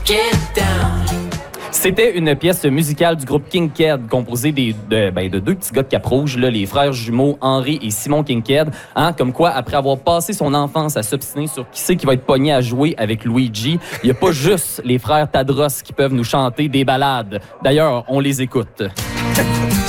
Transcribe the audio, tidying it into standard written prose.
C'était une pièce musicale du groupe Kinked, composée de deux petits gars de Cap-Rouge, là, les frères jumeaux Henri et Simon Kinked. Hein, comme quoi, après avoir passé son enfance à s'obstiner sur qui c'est qui va être pogné à jouer avec Luigi, il n'y a pas juste les frères Tadros qui peuvent nous chanter des ballades. D'ailleurs, on les écoute.